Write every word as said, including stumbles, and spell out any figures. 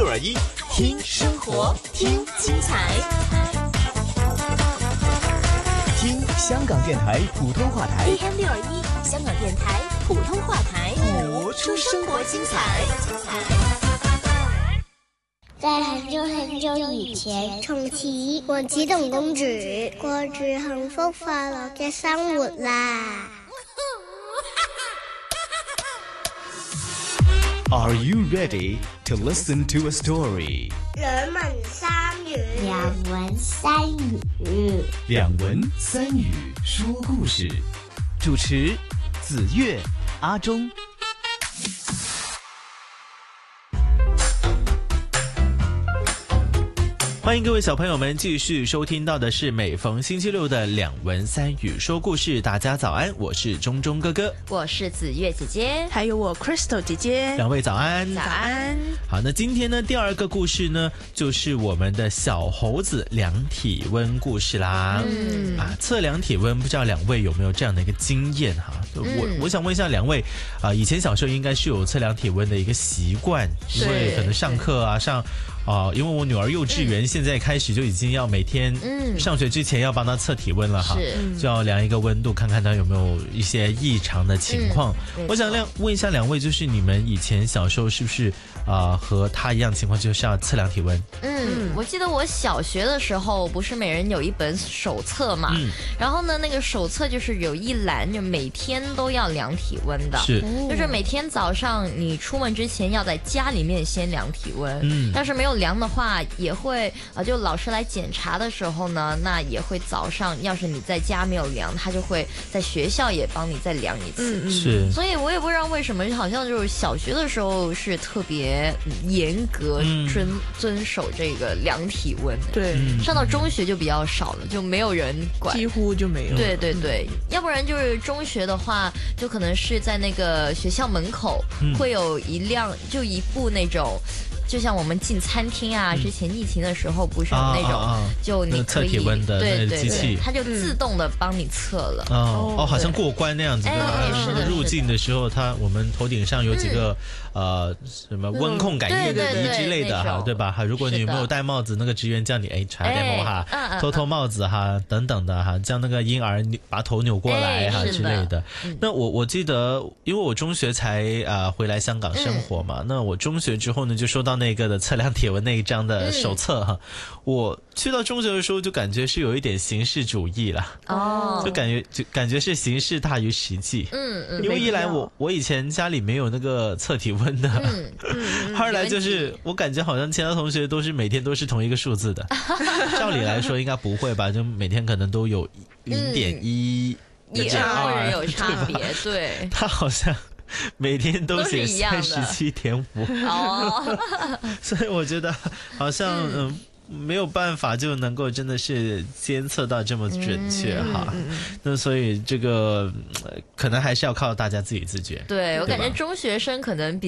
二一，听生活，听精彩，听香港电台普通话台 A M 六二一，香港电台普通话台， 活出生活精彩。 在很久很久以前，從前王子同公主過住幸福快樂嘅生活啦。 Are you ready to listen to a story? 兩文三語，兩文三語， 兩文三語說故事。主持子越、阿忠。欢迎各位小朋友们继续收听到的是每逢星期六的两文三语说故事。大家早安，我是中中哥哥， 我是子越姐姐， 还有我 Crystal 姐姐。 两位早安。 早安。 好，那今天呢第二个故事呢就是我们的小猴子量体温故事啦。嗯啊，测量体温，不知道两位有没有这样的一个经验哈？我、嗯、我想问一下两位啊、呃，以前小时候应该是有测量体温的一个习惯，因为可能上课啊上。哦，因为我女儿幼稚园现在开始就已经要每天上学之前要帮她测体温了哈，就要量一个温度，看看她有没有一些异常的情况。嗯、我想问一下两位，就是你们以前小时候是不是啊、呃、和她一样情况，就是要测量体温？ 嗯，我记得我小学的时候，不是每人有一本手册嘛，嗯、然后呢，那个手册就是有一栏，就每天都要量体温的， 是， 就是每天早上你出门之前要在家里面先量体温，嗯，要是没有量的话也会呃，就老师来检查的时候呢，那也会早上，要是你在家没有量，他就会在学校也帮你再量一次。 嗯、是， 所以我也不知道为什么，好像就是小学的时候是特别严格遵、嗯、遵守这个量体温。 对， 上到中学就比较少了，就没有人管， 几乎就没有。 对对对，嗯、要不然就是中学的话，就可能是在那个学校门口、嗯、会有一辆，就一部那种。就像我们进餐厅啊，之前疫情的时候不是有那种，啊啊啊、就你可以测体温的那个机器， 它就自动的帮你测了。 嗯、哦哦，好像过关那样子的。哎， 是的。 入境的时候，它我们头顶上有几个、嗯、呃什么温控感应仪之类的哈，对吧？哈，如果你没有戴帽子，那个职员叫你哎查点帽哈，哎、偷偷帽子哈等等的哈，叫那个婴儿把头扭过来哈、哎、之类的。嗯、那我我记得，因为我中学才呃回来香港生活嘛，嗯、那我中学之后呢就收到那个的测量体温那一张的手册哈，嗯、我去到中学的时候就感觉是有一点形式主义啦，哦，就感觉就感觉是形式大于实际，嗯嗯，因为一来我我以前家里没有那个测体温的，嗯嗯，二来就是我感觉好像其他同学都是每天都是同一个数字的，照理来说应该不会吧，就每天可能都有零点一、 一二有差别，对， 他好像。每天都写三十七点五，所以我觉得好像嗯、呃、没有办法就能够真的是监测到这么准确哈。嗯嗯、那所以这个、呃、可能还是要靠大家自己自觉。 对，我感觉中学生可能比